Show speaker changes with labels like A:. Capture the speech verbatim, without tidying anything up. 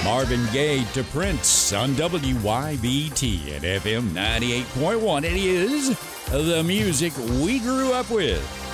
A: Marvin Gaye to Prince on W Y B T and F M ninety-eight point one. It is the music we grew up with.